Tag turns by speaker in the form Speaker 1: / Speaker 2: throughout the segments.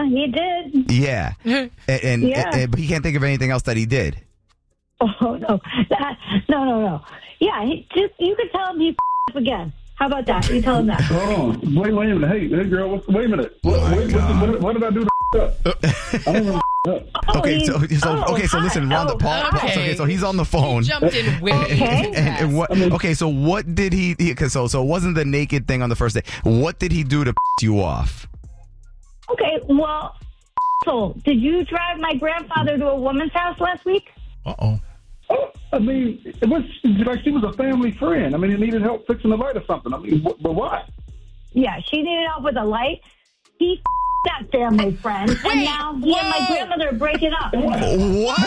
Speaker 1: he did.
Speaker 2: Yeah. And but he can't think of anything else that he did.
Speaker 1: Oh, no. No. Yeah, you could tell him he f***ed up again. How about that? You tell him that.
Speaker 3: Hold on. Wait a minute. Hey girl, wait a minute. What did I do to up? I don't know.
Speaker 2: Okay, so listen, Rhonda, Paul. Okay, so he's on the phone.
Speaker 4: He jumped in way
Speaker 2: and what? Okay, so what did he? Because so it wasn't the naked thing on the first day. What did he do to piss you off?
Speaker 1: Okay, well, did you drive my grandfather to a woman's house last week?
Speaker 3: Oh, I mean, it was like she was a family friend. I mean, he needed help fixing the light or something. I mean, but why?
Speaker 1: Yeah, she needed help with the light. He that family friend, and now he and my grandmother are breaking up.
Speaker 2: What?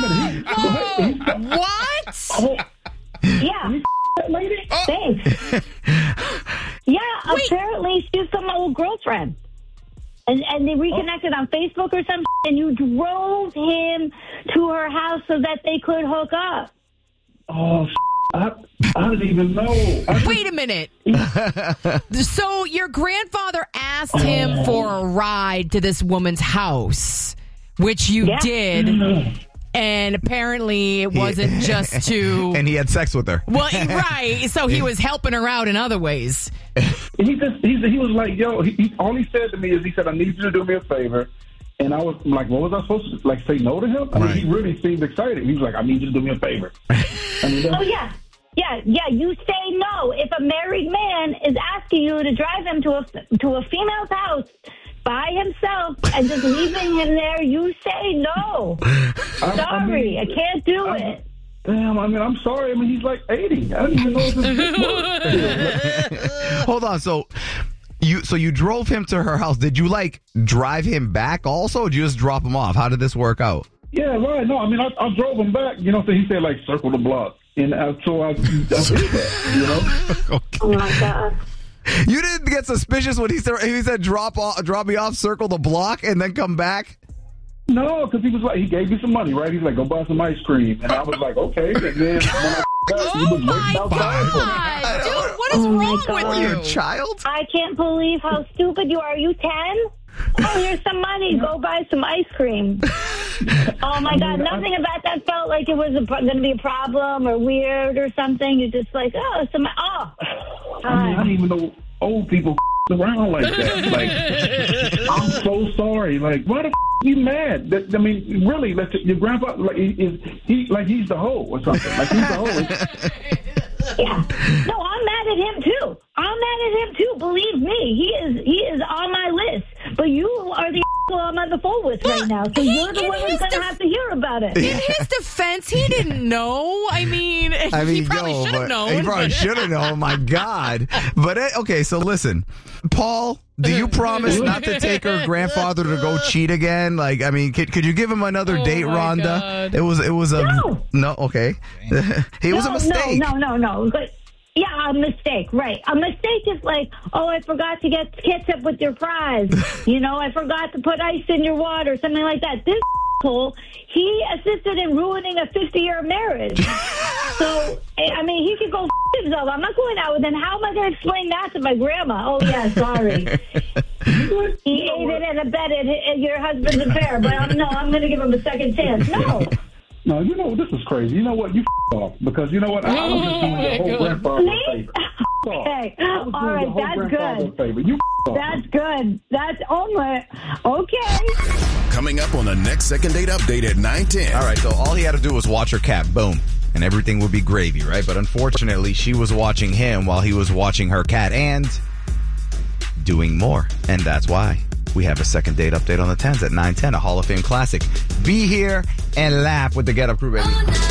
Speaker 4: What?
Speaker 1: Yeah.
Speaker 3: Lady?
Speaker 1: Thanks. Yeah, apparently she's some old girlfriend. And they reconnected on Facebook or something, and you drove him to her house so that they could hook up.
Speaker 3: Oh, I didn't even know.
Speaker 4: Wait a minute. So your grandfather asked him for a ride to this woman's house, which you did. And apparently it wasn't just to...
Speaker 2: And he had sex with her.
Speaker 4: Well, right. So he was helping her out in other ways.
Speaker 3: He was like, yo, all he said to me is, he said, I need you to do me a favor. And I was like, what was I supposed to, say no to him? I mean, he really seemed excited. He was like, I need you to do me a favor.
Speaker 1: Yeah, you say no. If a married man is asking you to drive him to a female's house by himself and just leaving him there, you say no. Sorry, I can't do it.
Speaker 3: Damn, I mean, I'm sorry. I mean, he's like 80. I don't even know if this works.
Speaker 2: Hold on, so you drove him to her house. Did you, drive him back also, or did you just drop him off? How did this work out?
Speaker 3: Yeah, right. No, I mean, I drove him back, so he said, circle the block. And so I did that,
Speaker 2: Okay.
Speaker 1: Oh, my God.
Speaker 2: You didn't get suspicious when he said drop me off, circle the block, and then come back?
Speaker 3: No, because he was he gave me some money, right? He's like, go buy some ice cream. And I was like, okay. And then when I back, he was waiting outside for me.
Speaker 4: Dude, what is wrong with you?
Speaker 2: You're a child?
Speaker 1: I can't believe how stupid you are. Are you 10? Oh, here's some money. Go buy some ice cream. Oh, my God. Nothing about that felt like it was going to be a problem or weird or something. You're just like, I
Speaker 3: didn't even know old people around like that. I'm so sorry. Why the are you mad? I mean, really, your grandpa, he's the hoe or something. He's the hoe.
Speaker 1: Yeah. No, I'm mad at him, too. Believe me, he is on my list. But you are the I'm on the phone with right now, so you're the one who's going to have to hear about it.
Speaker 4: In his defense, he didn't know. I mean, he probably should have known.
Speaker 2: He probably should have known. My God. But, okay, so listen. Paul, do you promise not to take her grandfather to go cheat again? Could you give him another date, Rhonda?
Speaker 4: God.
Speaker 2: It was a... No, okay. It was a mistake.
Speaker 1: No. But, yeah, a mistake, right. A mistake is I forgot to get ketchup with your fries. I forgot to put ice in your water, something like that. This asshole, he assisted in ruining a 50-year marriage. So, I mean, he could go himself. I'm not going out with him. How am I going to explain that to my grandma? Oh, yeah, sorry. He aided and abetted your husband's affair, but I'm going to give him a second chance. No.
Speaker 3: No, this is crazy. You know what? You off. Because you know what? I was just doing your whole grandfather a favor.
Speaker 1: Okay. All right, that's good.
Speaker 3: Favor. You off.
Speaker 1: That's good. That's okay.
Speaker 5: Coming up on the next Second Date Update at 9:10.
Speaker 2: All right, so all he had to do was watch her cat. Boom. And everything would be gravy, right? But unfortunately, she was watching him while he was watching her cat and doing more. And that's why we have a Second Date Update on the 10s at 9:10, a Hall of Fame classic. Be here and laugh with the Get Up Crew, baby.